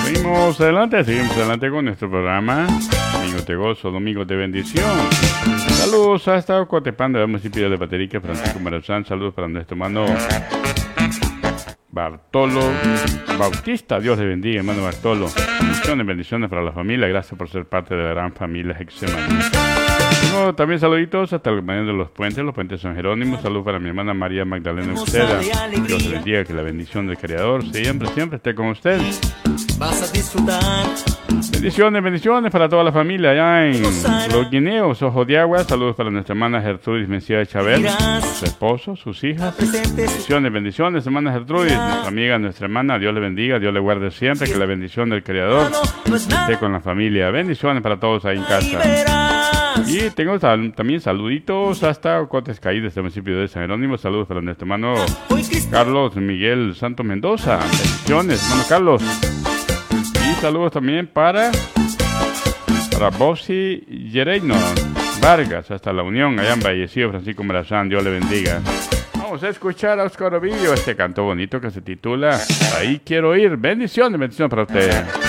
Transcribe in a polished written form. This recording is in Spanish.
Seguimos adelante con nuestro programa. Domingos de gozo, domingos de bendición. Saludos hasta Coatepán, del municipio de Baterica, Francisco Marazán. Saludos para nuestro hermano Bartolo Bautista. Dios le bendiga, hermano Bartolo. Bendiciones para la familia. Gracias por ser parte de la gran familia Hexemaní. Tengo también saluditos hasta el mañana de los Puentes San Jerónimo. Saludos para mi hermana María Magdalena Uceda. Dios le bendiga, que la bendición del Creador siempre esté con usted. Vas a disfrutar. Bendiciones para toda la familia allá en Los Guineos, Ojo de Agua. Saludos para nuestra hermana Gertrudis Mencía de Chabel, su esposo, sus hijas. Bendiciones, hermana Gertrudis, nuestra amiga, nuestra hermana. Dios le bendiga, Dios le guarde siempre, que la bendición del Creador esté con la familia. Bendiciones para todos ahí en casa. Y tengo también saluditos hasta Cotes Caídas del municipio de San Jerónimo. Saludos para nuestro hermano Carlos Miguel Santos Mendoza. Bendiciones, hermano Carlos. Y saludos también para Bossi Yereino Vargas, hasta La Unión, allá en Vallecillo, Francisco Marazán. Dios le bendiga. Vamos a escuchar a Oscar Ovidio, este canto bonito que se titula Ahí quiero ir. Bendiciones para usted.